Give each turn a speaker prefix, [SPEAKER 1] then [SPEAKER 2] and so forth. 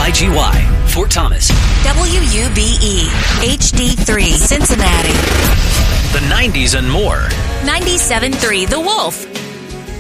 [SPEAKER 1] WIGY, Fort Thomas.
[SPEAKER 2] WUBE, HD3, Cincinnati.
[SPEAKER 1] The 90s and more.
[SPEAKER 2] 97.3 The Wolf.